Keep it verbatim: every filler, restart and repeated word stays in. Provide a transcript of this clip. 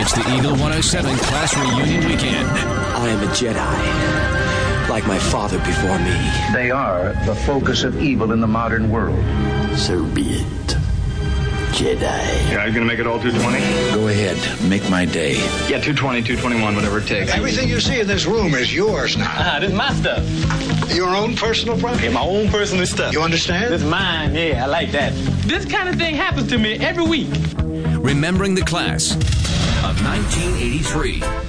It's the Eagle one oh seven Class Reunion Weekend. I am a Jedi, like my father before me. They are the focus of evil in the modern world. So be it, Jedi. You guys gonna make it all two twenty? Go ahead, make my day. Yeah, two twenty, two twenty-one, whatever it takes. Everything you see in this room is yours now. Ah, this is my stuff. Your own personal property? Yeah, my own personal stuff. You understand? This is mine, yeah, I like that. This kind of thing happens to me every week. Remembering the class of nineteen eighty-three.